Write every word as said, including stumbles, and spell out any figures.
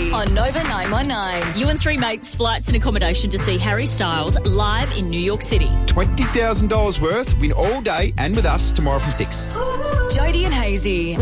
on Nova nine one nine. You and three mates, flights and accommodation to see Harry Styles live in New York City. twenty thousand dollars worth, win all day and with us tomorrow from six. Jody and Hazy.